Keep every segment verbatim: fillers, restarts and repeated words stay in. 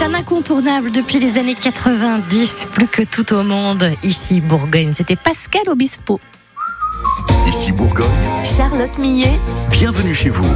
un incontournable depuis les années quatre-vingt-dix, plus que tout au monde, ici Bourgogne. C'était Pascal Obispo. Ici Bourgogne, Charlotte Millet. Bienvenue chez vous.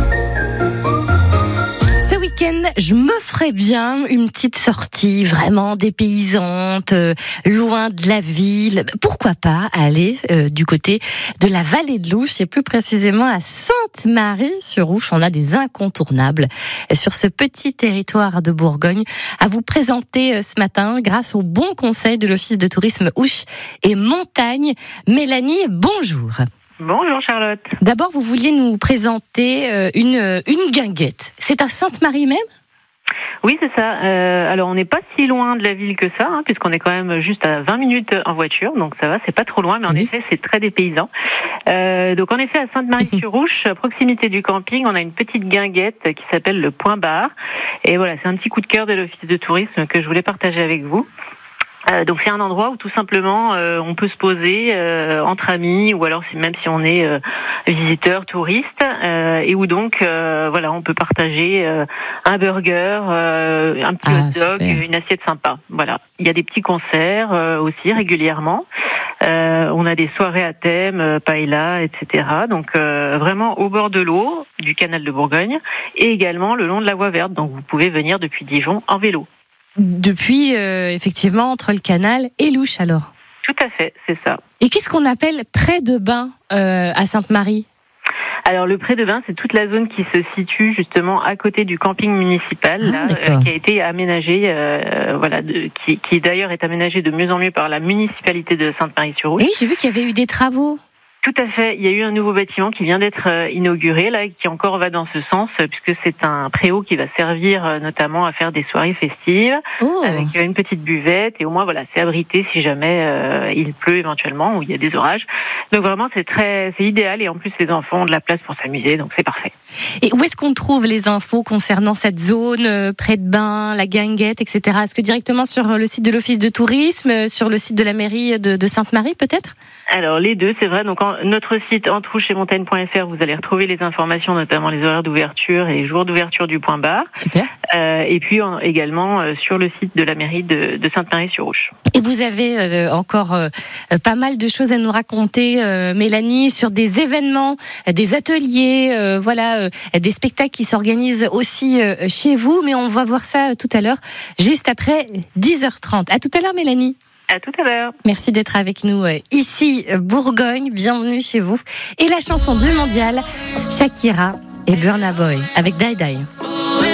Ce week-end, je me ferais bien une petite sortie vraiment dépaysante, euh, loin de la ville. Pourquoi pas aller euh, du côté de la vallée de l'Ouche et plus précisément à Sainte-Marie-sur-Ouche. On a des incontournables sur ce petit territoire de Bourgogne à vous présenter euh, ce matin grâce au bon conseil de l'Office de tourisme Ouche et Montagne. Mélanie, bonjour. Bonjour Charlotte. D'abord, vous vouliez nous présenter euh, une, une guinguette. C'est à Sainte-Marie même ? Oui, c'est ça. Euh, alors, on n'est pas si loin de la ville que ça, hein, puisqu'on est quand même juste à vingt minutes en voiture, donc ça va, c'est pas trop loin, mais en oui. effet, c'est très dépaysant. Euh, donc, en effet, à Sainte-Marie-sur-Ouche, à proximité du camping, on a une petite guinguette qui s'appelle le Point Bar. Et voilà, c'est un petit coup de cœur de l'Office de tourisme que je voulais partager avec vous. Euh, donc c'est un endroit où tout simplement euh, on peut se poser euh, entre amis ou alors même si on est euh, visiteur, touriste euh, et où donc euh, voilà on peut partager euh, un burger, euh, un petit ah, hot dog, super. Une assiette sympa. Voilà, il y a des petits concerts euh, aussi régulièrement. Euh, on a des soirées à thème, euh, paella, et cetera. Donc euh, vraiment au bord de l'eau du canal de Bourgogne et également le long de la voie verte. Donc vous pouvez venir depuis Dijon en vélo. Depuis, euh, effectivement, entre le canal et l'Ouche, alors. Tout à fait, c'est ça. Et qu'est-ce qu'on appelle pré de bain euh, à Sainte-Marie ? Alors le pré de bain, c'est toute la zone qui se situe justement à côté du camping municipal, ah, là, euh, qui a été aménagé, euh, voilà, de, qui, qui d'ailleurs est aménagé de mieux en mieux par la municipalité de Sainte-Marie-sur-Ouche. Oui, j'ai vu qu'il y avait eu des travaux. Tout à fait. Il y a eu un nouveau bâtiment qui vient d'être inauguré, là, qui encore va dans ce sens, puisque c'est un préau qui va servir notamment à faire des soirées festives, oh. avec une petite buvette, et au moins, voilà, c'est abrité si jamais euh, il pleut éventuellement, ou il y a des orages. Donc vraiment, c'est très, c'est idéal, et en plus, les enfants ont de la place pour s'amuser, donc c'est parfait. Et où est-ce qu'on trouve les infos concernant cette zone, euh, près de bain, la guinguette, et cetera. Est-ce que directement sur le site de l'Office de tourisme, sur le site de la mairie de, de Sainte-Marie, peut-être ? Alors les deux, c'est vrai. Donc en, notre site entrouche et montagne point f r, vous allez retrouver les informations, notamment les horaires d'ouverture et les jours d'ouverture du Point Bar. Super. Euh, et puis en, également euh, sur le site de la mairie de, de Sainte-Marie-sur-Ouche. Et vous avez euh, encore euh, pas mal de choses à nous raconter, euh, Mélanie, sur des événements, des ateliers, euh, voilà, euh, des spectacles qui s'organisent aussi euh, chez vous. Mais on va voir ça tout à l'heure, juste après dix heures trente. À tout à l'heure, Mélanie. À tout à l'heure. Merci d'être avec nous ici, Bourgogne. Bienvenue chez vous. Et la chanson du mondial, Shakira et Burna Boy avec Die Die.